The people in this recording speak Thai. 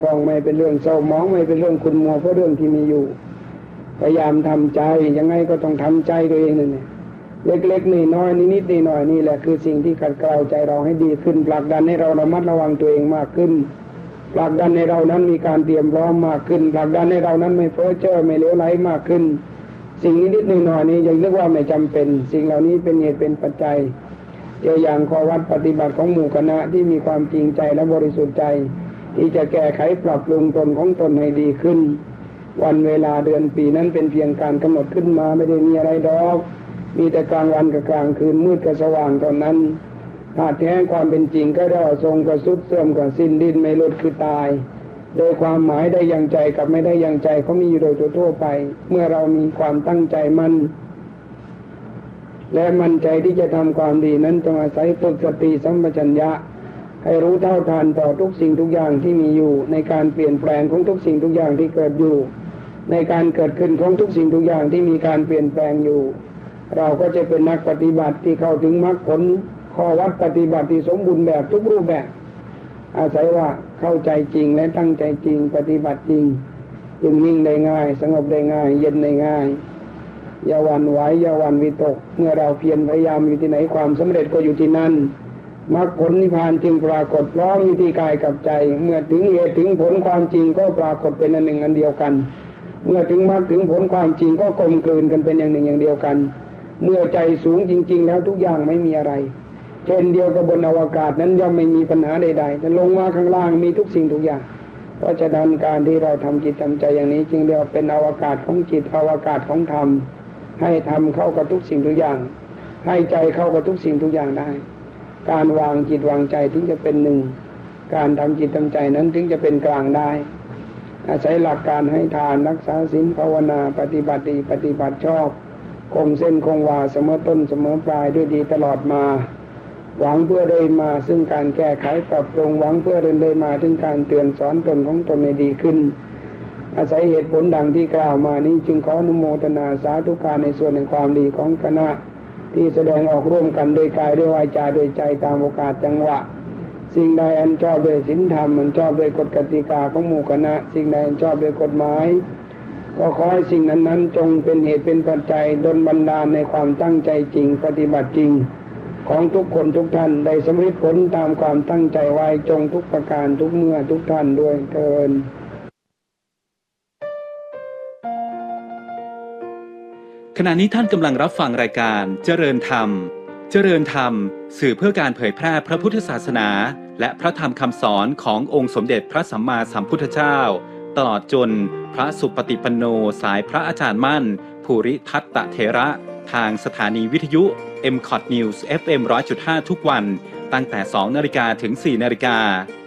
องไม่เป็นเรื่องเศร้าหมองไม่เป็นเรื่องขุ่นมัวเพราะเรื่องที่มีอยู่พยายามทำใจยังไงก็ต้องทำใจตัวเองนั่นแหละเล็กๆน้อยๆนิดๆหน่อยๆนี่แหละคือสิ่งที่ขัดเกลาใจเราให้ดีขึ้นผลักดันให้เราระมัดระวังตัวเองมากขึ้นผลักดันให้เรานั้นมีการเตรียมพร้อมมากขึ้นผลักดันให้เรานั้นไม่เพ้อเจ้อไม่เลวไหลมากขึ้นสิ่งนิดๆหน่อยๆนี้ยังเรียกว่าไม่จำเป็นสิ่งเหล่านี้เป็นเหตุเป็นปัจจัยตัวอย่างข้อวัดปฏิบัติของหมู่คณะที่มีความจริงใจและบริสุทธิ์ใจที่จะแก้ไขปรับปรุงตนของตนให้ดีขึ้นวันเวลาเดือนปีนั้นเป็นเพียงการกำหนดขึ้นมาไม่ได้มีอะไรดอกมีแต่กลางวันกับกลางคืนมืดกับสว่างตอนนั้นถ้าแท้ความเป็นจริงก็ได้ทรงกระสุดเสื่อมกับสิ้นดิ้นไม่ลดคือตายโดยความหมายได้ยังใจกับไม่ได้ยังใจเขามีอยู่โดยทั่วไปเมื่อเรามีความตั้งใจมั่นและมั่นใจที่จะทำความดีนั้นจงอาศัยฝึกสติสัมปชัญญะให้รู้เท่าทันต่อทุกสิ่งทุกอย่างที่มีอยู่ในการเปลี่ยนแปลงของทุกสิ่งทุกอย่างที่เกิดอยู่ในการเกิดขึ้นของทุกสิ่งทุกอย่างที่มีการเปลี่ยนแปลงอยู่เราก็จะเป็นนักปฏิบัติที่เข้าถึงมรรคผลข้อวัดปฏิบัติที่สมบูรณ์แบบทุกรูปแบบอาศัยว่าเข้าใจจริงและตั้งใจจริงปฏิบัติจริงจึงนิ่งได้ง่ายสงบได้ง่ายเย็นได้ง่ายอย่าหวั่นไหวอย่าหวั่นวิตกเมื่อเราเพียรพยายามอยู่ที่ไหนความสำเร็จก็อยู่ที่นั่นมรรคผลนิพพานจึงปรากฏพร้อมอยู่ที่กายกับใจเมื่อถึงเหตุถึงผลความจริงก็ปรากฏเป็นอันหนึ่งอันเดียวกันเมื่อถึงมรรคถึงผลความจริงก็กลมกลืนกันเป็นอย่างหนึ่งอย่างเดียวกันเมื่อใจสูงจริงๆแล้วทุกอย่างไม่มีอะไรเช่นเดียวกับบนอวกาศนั้นย่อมไม่มีปัญหาใดๆแต่ลงมาข้างล่างมีทุกสิ่งทุกอย่างเพราะฉะนั้นการที่เราทำจิตทำใจอย่างนี้จึงเรียกว่าเป็นอวกาศของจิตอวกาศของธรรมให้ทำเข้ากับทุกสิ่งทุกอย่างให้ใจเข้ากับทุกสิ่งทุกอย่างได้การวางจิตวางใจถึงจะเป็นหนึ่งการทำจิตทำใจนั้นถึงจะเป็นกลางได้อาศัยหลักการให้ทานรักษาศีลภาวนาปฏิบัติดีปฏิบัติชอบคงเส้นคงวาเสมอต้นเสมอปลายด้วยดีตลอดมาหวังเพื่อได้มาซึ่งการแก้ไขปรับปรุงหวังเพื่อได้มาถึงการเตือนสอนตนของตนให้ดีขึ้นอาศัยเหตุผลดังที่กล่าวมานี้จึงขออนุโมทนาสาธุการในส่วนแห่งความดีของคณะที่แสดงออกร่วมกันโดยกายด้วยวาจาโดยใจตามโอกาสจังหวะสิ่งใดอันชอบด้วยศีลธรรมอันชอบด้วยกฎกติกาของหมู่คณะสิ่งใดอันชอบด้วยกฎหมายก็ขอให้สิ่งนั้นจงเป็นเหตุเป็นปัจจัยดลบันดาลในความตั้งใจจริงปฏิบัติจริงของทุกคนทุกท่านได้สำเร็จผลตามความตั้งใจไว้จงทุกประการทุกเมื่อทุกท่านด้วยเถิดขณะนี้ท่านกำลังรับฟังรายการเจริญธรรมเจริญธรรมสื่อเพื่อการเผยแพร่พระพุทธศาสนาและพระธรรมคำสอนขององค์สมเด็จพระสัมมาสัมพุทธเจ้าตลอดจนพระสุปฏิปันโนสายพระอาจารย์มั่นภูริทัตตเถระทางสถานีวิทยุ MCOT News FM 100.5 ทุกวันตั้งแต่ 2 นาฬิกาถึง 4 นาฬิกา